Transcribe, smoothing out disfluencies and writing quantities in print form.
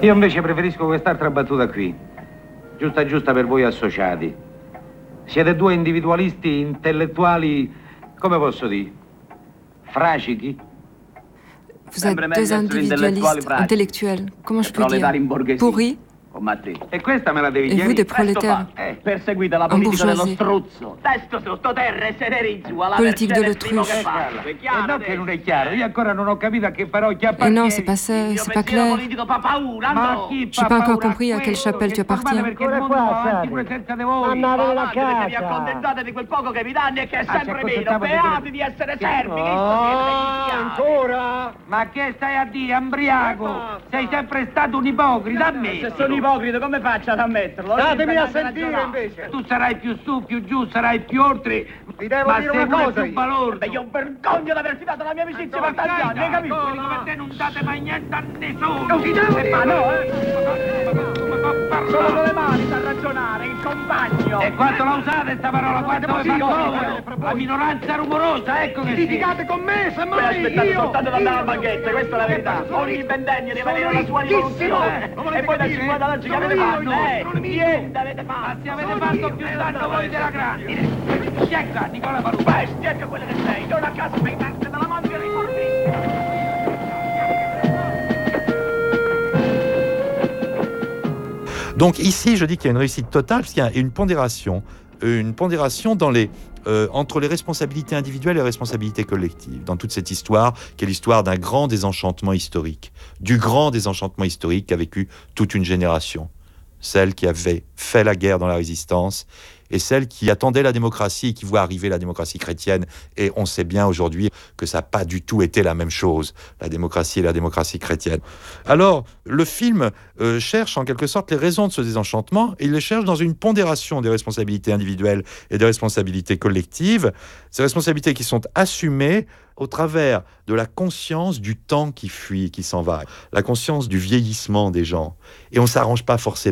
Io invece preferisco quest'altra battuta qui. Giusta giusta per voi associati. Siete due individualisti intellettuali, come posso dire, fracichi? Vous êtes deux individualistes intellectuels, comment je peux dire, pourris, E questa me la devi et vous des chiarire. prolétaires Perseguite la en politica dello bourgeoisie. struzzo. Testo sottoterra e sedere giù alla Politique de mercé del primo l'autruche. che parla. È chiaro, E non che non è chiaro, io ancora non ho capito a che parrocchia Et non, appartieni. c'est pas clair. politico fa paura, Ma no? chi J'ai fa pas encore paura a compris à quelle questo? chapelle tu Che formate appartiens. perché il mondo va avanti pure senza di voi. Andate la Avanti, perché vi casa. accontentate di quel poco che vi danno e che è ci sempre meno. accontentiamo di Beati quello- di essere servi, che Ancora? Ma che stai a dire, ambriaco? Sei sempre stato un ipocrita, a me. Se sono ipocrita, come faccio ad ammetterlo? Datemi a Oggi sentire ragionare. invece. Tu sarai più su, più giù, sarai più oltre. Vi devo ma dire sei una pure cosa più io. balordo. Beh, io vergogno di averti dato la mia amicizia per tanti anni, hai capito? Quelli come te non date mai niente a nessuno. Non ti devo dire, ma no, Solo con le E mani sa ragionare, il compagno. quanto la usate sta parola? Quanto Siamo vi fa sicuri, comodo? La minoranza rumorosa, ecco che sì. Litigate con me, Poi semmai aspettate io. soltanto di andare alla banchetta, questa è la verità. Ogni ventennio deve avere la sua rivoluzione. E poi da 50 anni che avete fatto? Niente avete Ma fatto. se avete fatto più danno voi della grande. Sciacca, Nicola Palucci. Bestia, ecco quelle che sei. Non a caso sei parte della mafia dei fornisti. Donc ici, je dis qu'il y a une réussite totale, parce qu'il y a une pondération dans entre les responsabilités individuelles et les responsabilités collectives, dans toute cette histoire, qui est l'histoire d'un grand désenchantement historique, du grand désenchantement historique qu'a vécu toute une génération, celle qui avait fait la guerre dans la résistance, et celle qui attendait la démocratie, qui voit arriver la démocratie chrétienne. Et on sait bien aujourd'hui que ça n'a pas du tout été la même chose, la démocratie et la démocratie chrétienne. Alors, le film cherche en quelque sorte les raisons de ce désenchantement, et il les cherche dans une pondération des responsabilités individuelles et des responsabilités collectives, ces responsabilités qui sont assumées au travers de la conscience du temps qui fuit, qui s'en va, la conscience du vieillissement des gens. Et on ne s'arrange pas forcément